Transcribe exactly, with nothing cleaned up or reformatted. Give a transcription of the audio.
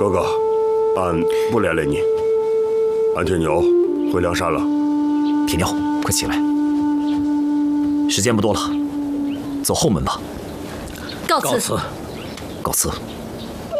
哥哥，俺不连累你。俺铁牛回梁山了。 铁牛，快起来，时间不多了，走后门吧。 告辞。 告辞。